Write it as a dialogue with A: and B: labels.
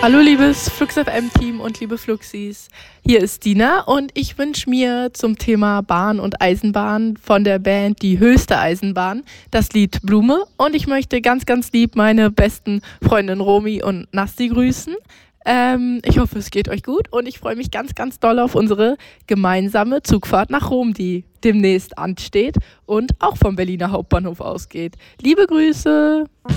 A: Hallo liebes Flux FM Team und liebe Fluxis, hier ist Dina und ich wünsche mir zum Thema Bahn und Eisenbahn von der Band Die Höchste Eisenbahn das Lied Blume und ich möchte ganz, ganz lieb meine besten Freundinnen Romy und Nasti grüßen. Ich hoffe, es geht euch gut und ich freue mich ganz, ganz doll auf unsere gemeinsame Zugfahrt nach Rom, die demnächst ansteht und auch vom Berliner Hauptbahnhof ausgeht. Liebe Grüße!